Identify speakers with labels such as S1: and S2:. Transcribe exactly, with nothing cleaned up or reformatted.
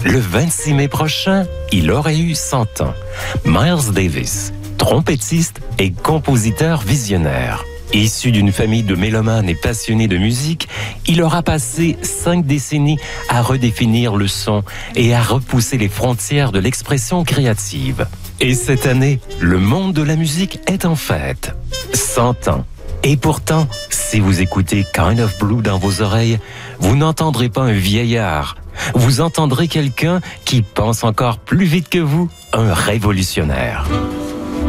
S1: Le vingt-six mai prochain, il aurait eu cent ans. Miles Davis, trompettiste et compositeur visionnaire. Issu d'une famille de mélomanes et passionnés de musique, il aura passé cinq décennies à redéfinir le son et à repousser les frontières de l'expression créative. Et cette année, le monde de la musique est en fête. cent ans. Et pourtant, si vous écoutez Kind of Blue dans vos oreilles, vous n'entendrez pas un vieillard. Vous entendrez quelqu'un qui pense encore plus vite que vous, un révolutionnaire.